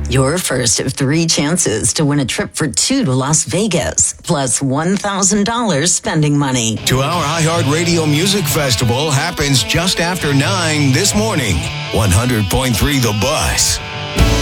Your first of 3 chances to win a trip for 2 to Las Vegas, plus $1,000 spending money. 2-hour iHeartRadio Music Festival happens just after 9 this morning. 100.3 The Buzz.